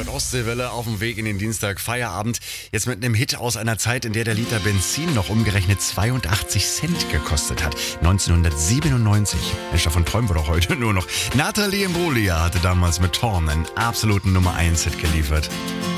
hört Ostseewelle auf dem Weg in den Dienstag Feierabend. Jetzt mit einem Hit aus einer Zeit, in der der Liter Benzin noch umgerechnet 82 Cent gekostet hat. 1997. Mensch, davon träumen wir doch heute nur noch. Nathalie Imbruglia hatte damals mit Torn einen absoluten Nummer 1 Hit geliefert.